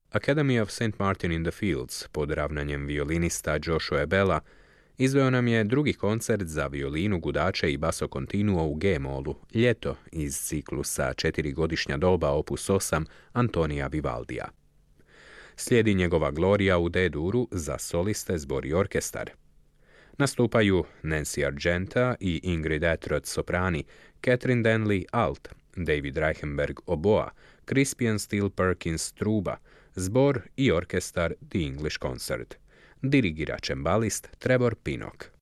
Academy of St. Martin in the Fields pod ravnanjem violinista Joshua Bella izveo nam je drugi koncert za violinu, gudače i basso continuo u G-molu, Ljeto, iz ciklusa 4-godišnja doba opus 8 Antonija Vivaldija. Slijedi njegova Gloria u D-duru za soliste, zbor i orkestar. Nastupaju Nancy Argenta i Ingrid Etrud soprani, Catherine Denley alt, David Reichenberg oboa, Crispian Steele Perkins truba, zbor i orkestar The English Concert. Dirigira čembalist Trevor Pinnock.